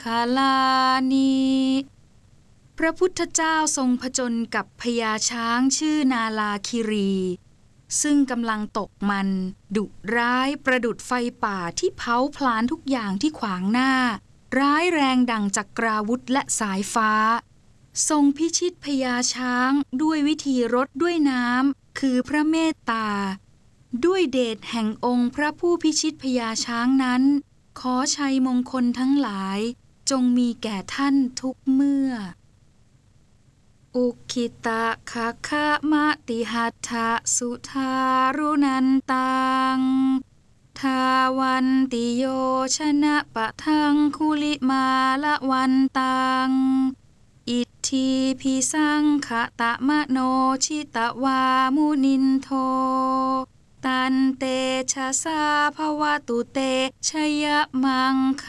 คาลานิพระพุทธเจ้าทรงผจญกับพญาช้างชื่อนาลาคิรีซึ่งกำลังตกมันดุร้ายประดุจไฟป่าที่เผาพลาญทุกอย่างที่ขวางหน้าร้ายแรงดั่งจักราวุธและสายฟ้าทรงพิชิตพญาช้างด้วยวิธีรดด้วยน้ำคือพระเมตตาด้วยเดชแห่งองค์พระผู้พิชิตพญาช้างนั้นขอชัยมงคลทั้งหลายจงมีแก่ท่านทุกเมื่ออุคิตะคาคะมะติหัตถะสุทารุนันตังทาวันติโยชนะปะทังคุลิมาละวันตังอิทธิพิสังขะตะมะโนชิตะวามุนินโทตันเตชะสาภวตุเตชยมังค